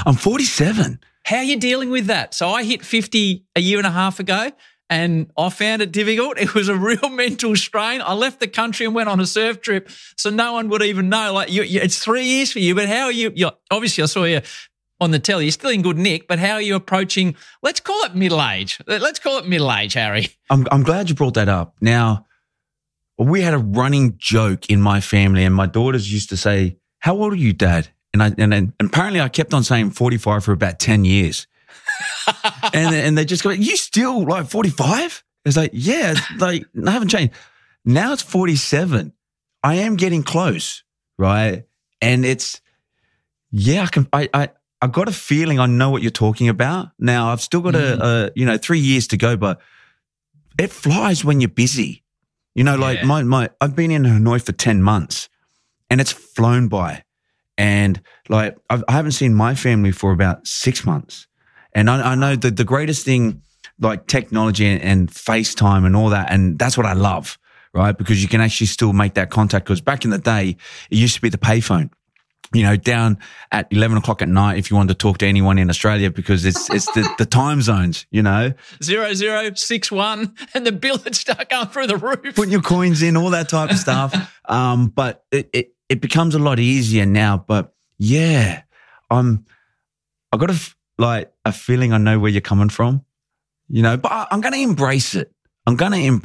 I'm 47. How are you dealing with that? So I hit 50 a year and a half ago and I found it difficult. It was a real mental strain. I left the country and went on a surf trip so no one would even know. Like it's 3 years for you, but how are you? Obviously, I saw you on the telly. You're still in good nick, but how are you approaching, let's call it middle age. Let's call it middle age, Harry. I'm glad you brought that up. Now, we had a running joke in my family and my daughters used to say, how old are you, Dad? And apparently I kept on saying 45 for about 10 years. and they just go, you still like 45? It's like, yeah, like I haven't changed. Now it's 47. I am getting close, right? And it's, yeah, I got a feeling I know what you're talking about. Now I've still got 3 years to go, but it flies when you're busy. Like I've been in Hanoi for 10 months and it's flown by. And like, I haven't seen my family for about 6 months. And I know that the greatest thing, like technology and FaceTime and all that, and that's what I love, right? Because you can actually still make that contact. Because back in the day, it used to be the payphone, down at 11 o'clock at night if you wanted to talk to anyone in Australia because it's the time zones, 0061 and the bill would start going through the roof. Putting your coins in, all that type of stuff. But it becomes a lot easier now. But yeah, I got a feeling I know where you're coming from, but I'm going to embrace it. And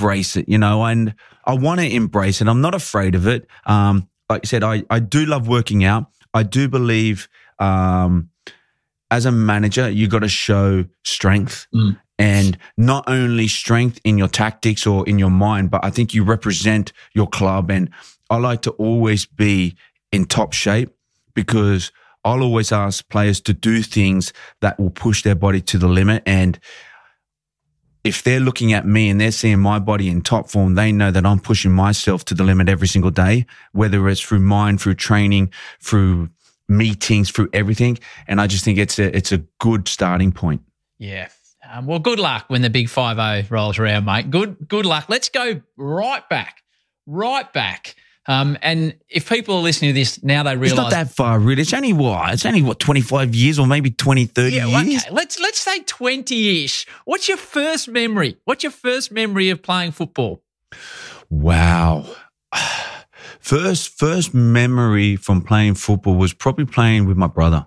I want to embrace it. I'm not afraid of it. Like I said, I do love working out. I do believe as a manager, you got to show strength and not only strength in your tactics or in your mind, but I think you represent your club. And I like to always be in top shape because I'll always ask players to do things that will push their body to the limit. And if they're looking at me and they're seeing my body in top form, they know that I'm pushing myself to the limit every single day, whether it's through mind, through training, through meetings, through everything. And I just think it's a good starting point. Yeah. Well, good luck when the big 5-0 rolls around, mate. Good luck. Let's go right back. And if people are listening to this now, they realise... It's not that far, really. It's only what, 25 years or maybe 20, 30 years? Okay. Let's say 20-ish. What's your first memory? Of playing football? Wow. First memory from playing football was probably playing with my brother,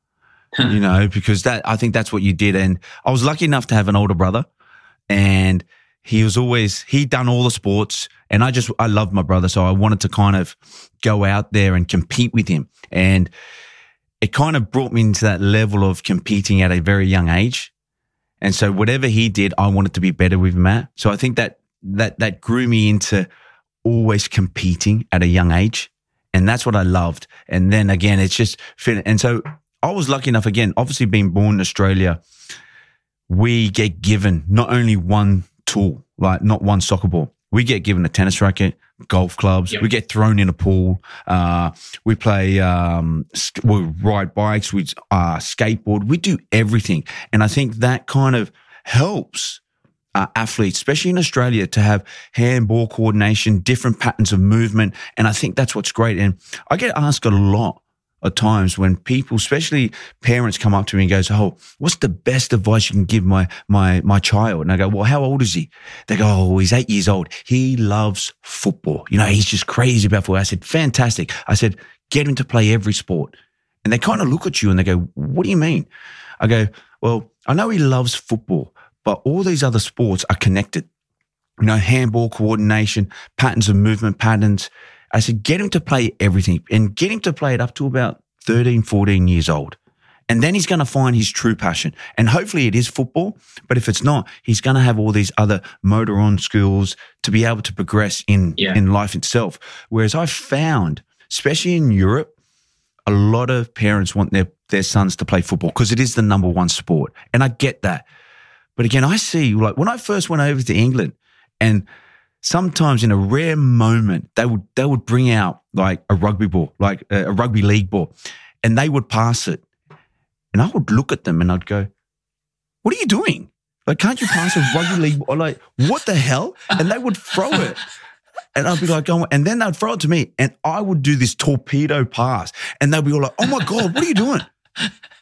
because I think that's what you did. And I was lucky enough to have an older brother and he'd done all the sports and I loved my brother. So I wanted to kind of go out there and compete with him. And it kind of brought me into that level of competing at a very young age. And so whatever he did, I wanted to be better with him at. So I think that grew me into always competing at a young age. And that's what I loved. And then again, it's just fit. And so I was lucky enough, again, obviously being born in Australia, we get given not only one tool, like not one soccer ball. We get given a tennis racket, golf clubs. Yep. We get thrown in a pool. We play, we ride bikes. We skateboard. We do everything. And I think that kind of helps athletes, especially in Australia, to have handball coordination, different patterns of movement. And I think that's what's great. And I get asked a lot of times when people, especially parents, come up to me and goes, "Oh, what's the best advice you can give my child?" And I go, "Well, how old is he?" They go, "Oh, he's 8 years old. He loves football. He's just crazy about football." I said, "Fantastic." I said, "Get him to play every sport." And they kind of look at you and they go, "What do you mean?" I go, "Well, I know he loves football, but all these other sports are connected. Handball coordination, patterns of movement, patterns." I said, get him to play everything and get him to play it up to about 13, 14 years old. And then he's going to find his true passion. And hopefully it is football. But if it's not, he's going to have all these other motor on skills to be able to progress in life itself. Whereas I found, especially in Europe, a lot of parents want their sons to play football because it is the number one sport. And I get that. But again, I see, like when I first went over to England and sometimes in a rare moment, they would bring out like a rugby ball, like a rugby league ball, and they would pass it. And I would look at them and I'd go, "What are you doing? Like, can't you pass a rugby league ball?" Like, what the hell? And they would throw it. And I'd be like, and then they'd throw it to me and I would do this torpedo pass. And they'd be all like, "Oh my God, what are you doing?"